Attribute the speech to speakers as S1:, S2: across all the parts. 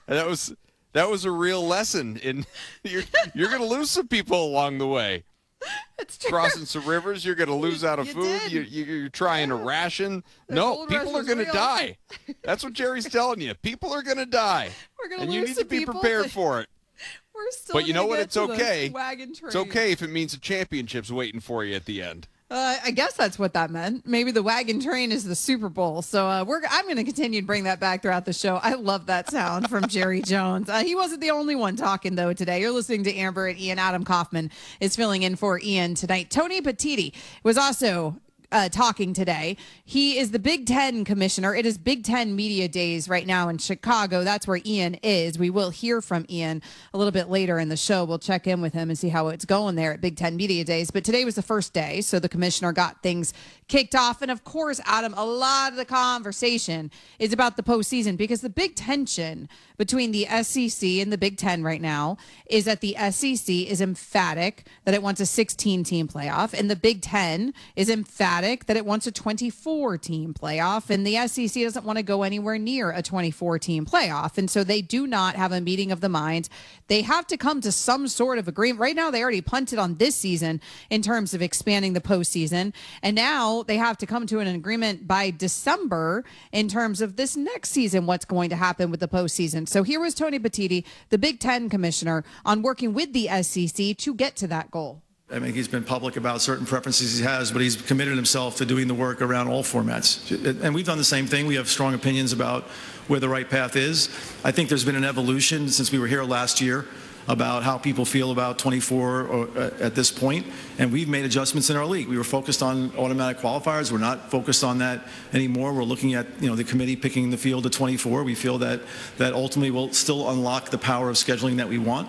S1: That was a real lesson in you're going to lose some people along the way.
S2: It's true.
S1: Crossing some rivers, you're going to lose out of
S2: You
S1: food.
S2: did.
S1: You're trying to ration.
S2: The
S1: No,
S2: gold rush
S1: people are
S2: was
S1: going to
S2: real.
S1: die. That's what Jerry's telling you. People are going to die,
S2: We're gonna
S1: and
S2: lose
S1: you need
S2: some
S1: to be
S2: people,
S1: prepared
S2: but
S1: for it.
S2: We're still
S1: But you know
S2: gonna
S1: what?
S2: get
S1: It's
S2: to the
S1: okay.
S2: wagon train.
S1: It's okay if it means a championship's waiting for you at the end.
S2: I guess that's what that meant. Maybe the wagon train is the Super Bowl. So I'm going to continue to bring that back throughout the show. I love that sound from Jerry Jones. He wasn't the only one talking, though, today. You're listening to Amber and Ian. Adam Kaufman is filling in for Ian tonight. Tony Petitti was also talking today. He is the Big Ten commissioner. It is Big Ten Media Days right now in Chicago. That's where Ian is. We will hear from Ian a little bit later in the show. We'll check in with him and see how it's going there at Big Ten Media Days. But today was the first day, so the commissioner got things kicked off. And of course, Adam, a lot of the conversation is about the postseason because the big tension between the SEC and the Big Ten right now is that the SEC is emphatic that it wants a 16-team playoff, and the Big Ten is emphatic that it wants a 24-team playoff, and the SEC doesn't want to go anywhere near a 24-team playoff, and so they do not have a meeting of the minds. They have to come to some sort of agreement. Right now, they already punted on this season in terms of expanding the postseason, and now they have to come to an agreement by December in terms of this next season, what's going to happen with the postseason. So here was Tony Petitti, the Big Ten commissioner, on working with the SEC to get to that goal.
S3: I mean, he's been public about certain preferences he has, but he's committed himself to doing the work around all formats. And we've done the same thing. We have strong opinions about where the right path is. I think there's been an evolution since we were here last year about how people feel about 24 at this point, and we've made adjustments in our league. We were focused on automatic qualifiers. We're not focused on that anymore. We're looking at the committee picking the field to 24. We feel that ultimately will still unlock the power of scheduling that we want.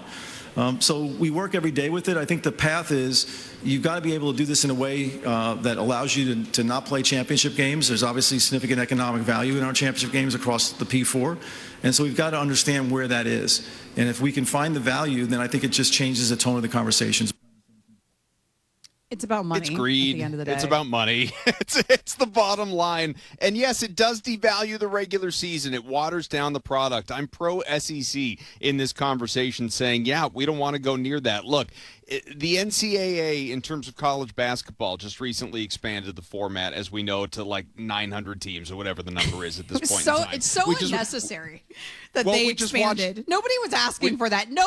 S3: So we work every day with it. I think the path is you've got to be able to do this in a way that allows you to not play championship games. There's obviously significant economic value in our championship games across the P4. And so we've got to understand where that is. And if we can find the value, then I think it just changes the tone of the conversations.
S2: It's about money.
S1: It's greed.
S2: At the end of the day.
S1: It's about money. It's the bottom line. And yes, it does devalue the regular season. It waters down the product. I'm pro SEC in this conversation saying, yeah, we don't want to go near that. Look, the NCAA in terms of college basketball just recently expanded the format, as we know, to like 900 teams or whatever the number is at this point in time.
S2: It's so unnecessary that
S1: Well,
S2: they
S1: we just
S2: expanded. Nobody was asking for that.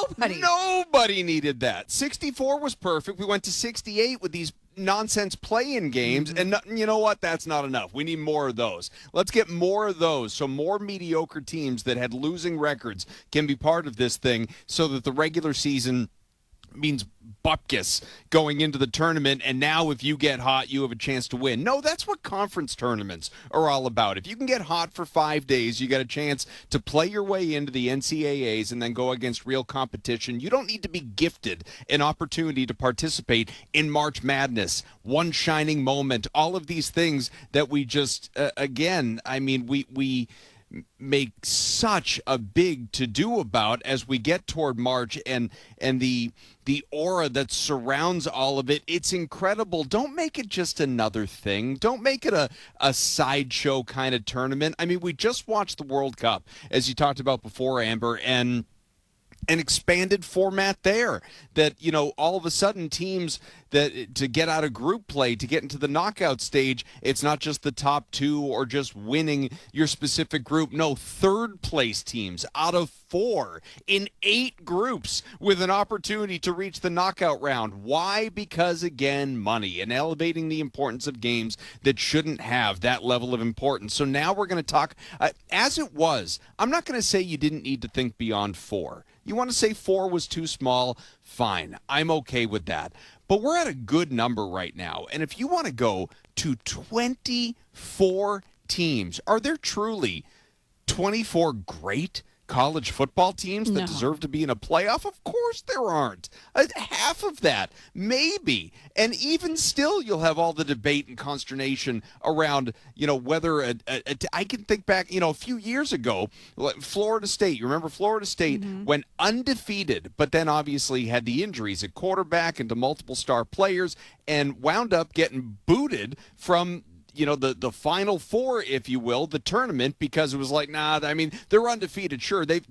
S1: Nobody needed that. 64 was perfect. We went to 68 with these nonsense play-in games, and you know what? That's not enough. We need more of those. Let's get more of those so more mediocre teams that had losing records can be part of this thing so that the regular season means bupkis going into the tournament, and now if you get hot, you have a chance to win. No, that's what conference tournaments are all about. If you can get hot for 5 days, you got a chance to play your way into the NCAAs and then go against real competition. You don't need to be gifted an opportunity to participate in March Madness, one shining moment, all of these things that we just, again, I mean, we make such a big to-do about as we get toward March and the aura that surrounds all of it. It's incredible. Don't make it just another thing. Don't make it a sideshow kind of tournament. I mean, we just watched the World Cup, as you talked about before, Amber, and an expanded format there that, all of a sudden teams that to get out of group play, to get into the knockout stage, it's not just the top two or just winning your specific group. No, third place teams out of 4 in 8 groups with an opportunity to reach the knockout round. Why? Because, again, money and elevating the importance of games that shouldn't have that level of importance. So now we're going to talk, as it was, I'm not going to say you didn't need to think beyond 4. You want to say 4 was too small? Fine. I'm okay with that. But we're at a good number right now. And if you want to go to 24 teams, are there truly 24 great college football teams that deserve to be in a playoff? Of course there aren't. Half of that, maybe. And even still, you'll have all the debate and consternation around, whether I can think back, a few years ago, Florida State. You remember Florida State went undefeated, but then obviously had the injuries at quarterback and to multiple star players and wound up getting booted from the Final Four, if you will, the tournament, because it was like, nah, I mean, they're undefeated. Sure,